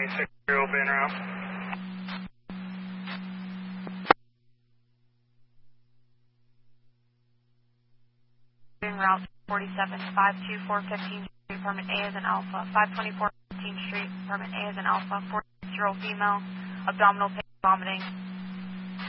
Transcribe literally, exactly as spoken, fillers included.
twenty-six zero bin route. Bin route forty-seven five two four fifteen Street, permit A as an alpha, five twenty-four fifteenth Street, permit A as an alpha, forty-six year old female, abdominal pain, vomiting,